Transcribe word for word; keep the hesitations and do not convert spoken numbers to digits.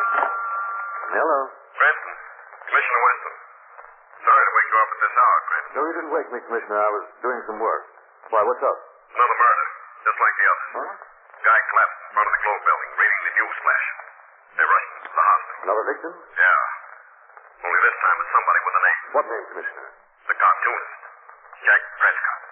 Hello. Cranston. Commissioner Weston. Sorry to wake you up at this hour, Cranston. No, you didn't wake me, Commissioner. I was doing some work. Why, what's up? Another murder. Just like the others. Huh? Guy collapsed in front of the Globe building, reading the news flash. They rushed him to the hospital. Another victim? Yeah. Only this time it's somebody with a name. What name, Commissioner? The cartoonist. Jack Prescott.